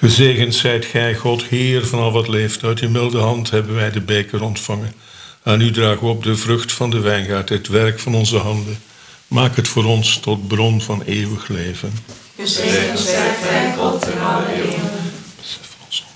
Gezegend zijt gij, God, Heer van al wat leeft. Uit uw milde hand hebben wij de beker ontvangen. Aan u dragen we op de vrucht van de wijngaard, het werk van onze handen. Maak het voor ons tot bron van eeuwig leven. Gezegend zijt gij, God in alle eeuwen.